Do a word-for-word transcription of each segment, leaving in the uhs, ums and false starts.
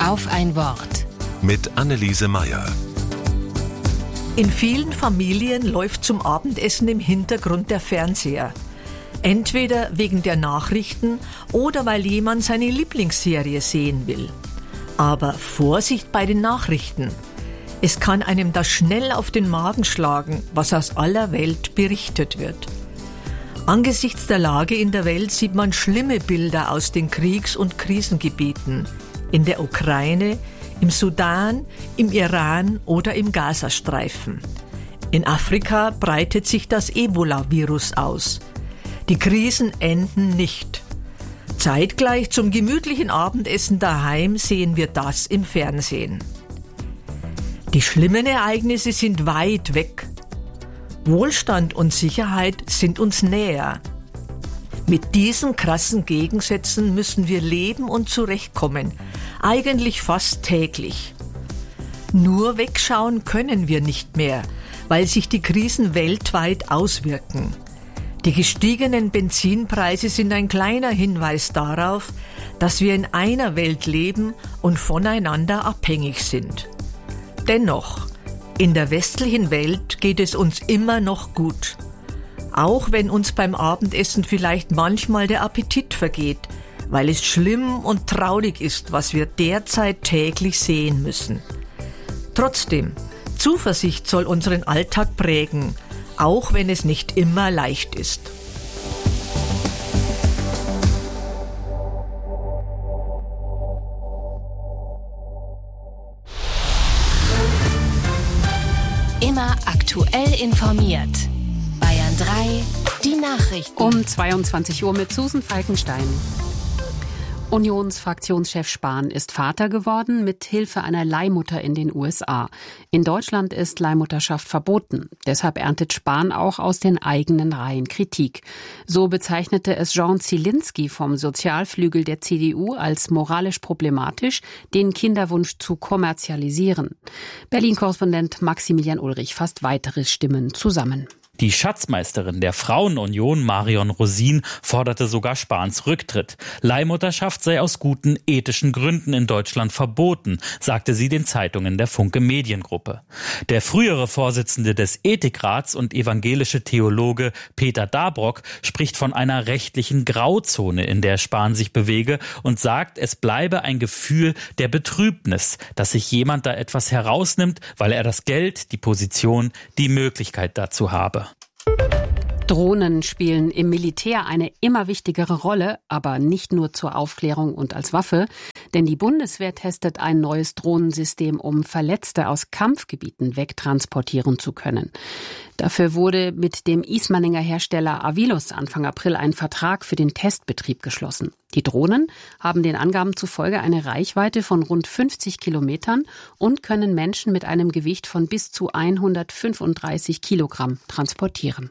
Auf ein Wort. Mit Anneliese Meyer. In vielen Familien läuft zum Abendessen im Hintergrund der Fernseher. Entweder wegen der Nachrichten oder weil jemand seine Lieblingsserie sehen will. Aber Vorsicht bei den Nachrichten. Es kann einem da schnell auf den Magen schlagen, was aus aller Welt berichtet wird. Angesichts der Lage in der Welt sieht man schlimme Bilder aus den Kriegs- und Krisengebieten. In der Ukraine, im Sudan, im Iran oder im Gazastreifen. In Afrika breitet sich das Ebola-Virus aus. Die Krisen enden nicht. Zeitgleich zum gemütlichen Abendessen daheim sehen wir das im Fernsehen. Die schlimmen Ereignisse sind weit weg. Wohlstand und Sicherheit sind uns näher. Mit diesen krassen Gegensätzen müssen wir leben und zurechtkommen, eigentlich fast täglich. Nur wegschauen können wir nicht mehr, weil sich die Krisen weltweit auswirken. Die gestiegenen Benzinpreise sind ein kleiner Hinweis darauf, dass wir in einer Welt leben und voneinander abhängig sind. Dennoch, in der westlichen Welt geht es uns immer noch gut. Auch wenn uns beim Abendessen vielleicht manchmal der Appetit vergeht, weil es schlimm und traurig ist, was wir derzeit täglich sehen müssen. Trotzdem, Zuversicht soll unseren Alltag prägen, auch wenn es nicht immer leicht ist. Immer aktuell informiert. Bayern drei, die Nachrichten. Um zweiundzwanzig Uhr mit Susan Falkenstein. Unionsfraktionschef Spahn ist Vater geworden mit Hilfe einer Leihmutter in den U S A. In Deutschland ist Leihmutterschaft verboten. Deshalb erntet Spahn auch aus den eigenen Reihen Kritik. So bezeichnete es Jean Zielinski vom Sozialflügel der C D U als moralisch problematisch, den Kinderwunsch zu kommerzialisieren. Berlin-Korrespondent Maximilian Ulrich fasst weitere Stimmen zusammen. Die Schatzmeisterin der Frauenunion, Marion Rosin, forderte sogar Spahns Rücktritt. Leihmutterschaft sei aus guten ethischen Gründen in Deutschland verboten, sagte sie den Zeitungen der Funke Mediengruppe. Der frühere Vorsitzende des Ethikrats und evangelische Theologe Peter Dabrock spricht von einer rechtlichen Grauzone, in der Spahn sich bewege, und sagt, es bleibe ein Gefühl der Betrübnis, dass sich jemand da etwas herausnimmt, weil er das Geld, die Position, die Möglichkeit dazu habe. Drohnen spielen im Militär eine immer wichtigere Rolle, aber nicht nur zur Aufklärung und als Waffe, denn die Bundeswehr testet ein neues Drohnensystem, um Verletzte aus Kampfgebieten wegtransportieren zu können. Dafür wurde mit dem Ismaninger Hersteller Avilus Anfang April ein Vertrag für den Testbetrieb geschlossen. Die Drohnen haben den Angaben zufolge eine Reichweite von rund fünfzig Kilometern und können Menschen mit einem Gewicht von bis zu hundertfünfunddreißig Kilogramm transportieren.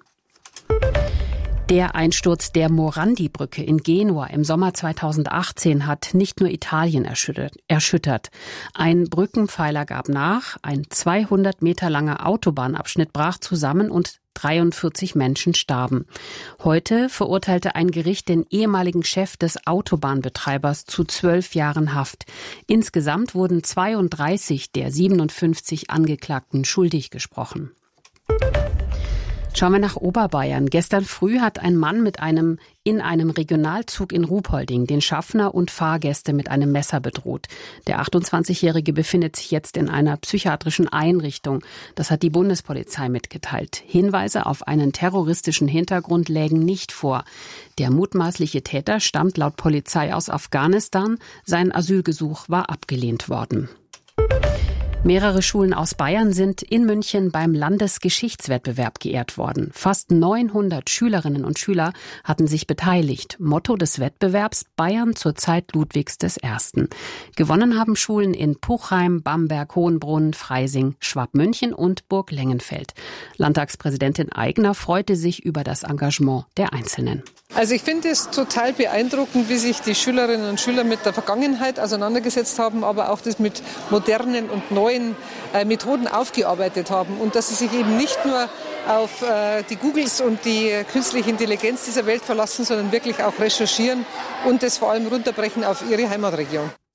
Der Einsturz der Morandi-Brücke in Genua im Sommer zweitausendachtzehn hat nicht nur Italien erschüttert. Ein Brückenpfeiler gab nach, ein zweihundert Meter langer Autobahnabschnitt brach zusammen und dreiundvierzig Menschen starben. Heute verurteilte ein Gericht den ehemaligen Chef des Autobahnbetreibers zu zwölf Jahren Haft. Insgesamt wurden zweiunddreißig der siebenundfünfzig Angeklagten schuldig gesprochen. Schauen wir nach Oberbayern. Gestern früh hat ein Mann mit einem in einem Regionalzug in Ruhpolding den Schaffner und Fahrgäste mit einem Messer bedroht. Der achtundzwanzigjährige befindet sich jetzt in einer psychiatrischen Einrichtung. Das hat die Bundespolizei mitgeteilt. Hinweise auf einen terroristischen Hintergrund lägen nicht vor. Der mutmaßliche Täter stammt laut Polizei aus Afghanistan. Sein Asylgesuch war abgelehnt worden. Mehrere Schulen aus Bayern sind in München beim Landesgeschichtswettbewerb geehrt worden. Fast neunhundert Schülerinnen und Schüler hatten sich beteiligt. Motto des Wettbewerbs: Bayern zur Zeit Ludwigs des Ersten. Gewonnen haben Schulen in Puchheim, Bamberg, Hohenbrunn, Freising, Schwabmünchen und Burg Lengenfeld. Landtagspräsidentin Aigner freute sich über das Engagement der Einzelnen. Also ich finde es total beeindruckend, wie sich die Schülerinnen und Schüler mit der Vergangenheit auseinandergesetzt haben, aber auch das mit modernen und neuen äh, Methoden aufgearbeitet haben und dass sie sich eben nicht nur auf äh, die Googles und die künstliche Intelligenz dieser Welt verlassen, sondern wirklich auch recherchieren und das vor allem runterbrechen auf ihre Heimatregion.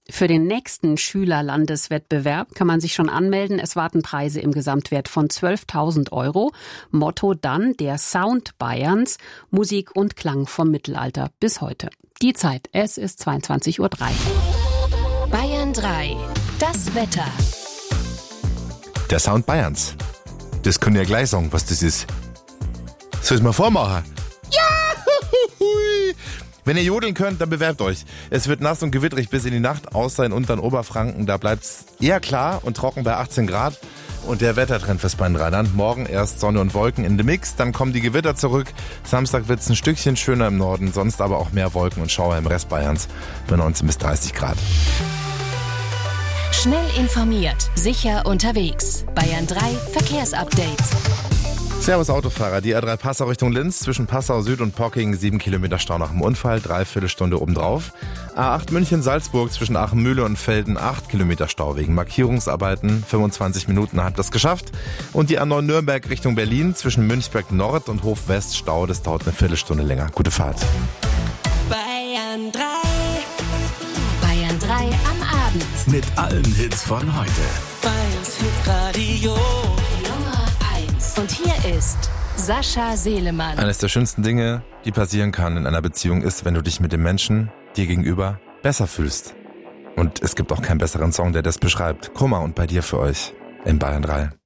Für den nächsten Schülerlandeswettbewerb kann man sich schon anmelden. Es warten Preise im Gesamtwert von zwölftausend Euro. Motto dann der Sound Bayerns, Musik und Klang vom Mittelalter bis heute. Die Zeit, es ist zweiundzwanzig Uhr drei. Bayern drei, das Wetter. Der Sound Bayerns. Das kann ich ja gleich sagen, was das ist. Soll ich mal vormachen? Ja! Wenn ihr jodeln könnt, dann bewerbt euch. Es wird nass und gewitterig bis in die Nacht, außer in unteren Oberfranken. Da bleibt's eher klar und trocken bei achtzehn Grad. Und der Wettertrend fürs Bayern-Rheinland. Morgen erst Sonne und Wolken in dem Mix, dann kommen die Gewitter zurück. Samstag wird's ein Stückchen schöner im Norden, sonst aber auch mehr Wolken und Schauer im Rest Bayerns bei neunzehn bis dreißig Grad. Schnell informiert, sicher unterwegs. Bayern drei Verkehrsupdate. Servus Autofahrer, die A drei Passau Richtung Linz, zwischen Passau Süd und Pocking, sieben Kilometer Stau nach dem Unfall, dreiviertel Stunde obendrauf. A acht München-Salzburg zwischen Aachen-Mühle und Velden, acht Kilometer Stau wegen Markierungsarbeiten, fünfundzwanzig Minuten hat das geschafft. Und die A neun Nürnberg Richtung Berlin, zwischen Münchberg Nord und Hof West, Stau, das dauert eine Viertelstunde länger. Gute Fahrt. Bayern drei. Bayern drei am Abend. Mit allen Hits von heute. Bayerns Hitradio. Und hier ist Sascha Selemann. Eines der schönsten Dinge, die passieren kann in einer Beziehung, ist, wenn du dich mit dem Menschen dir gegenüber besser fühlst. Und es gibt auch keinen besseren Song, der das beschreibt. Kummer und bei dir für euch in Bayern drei.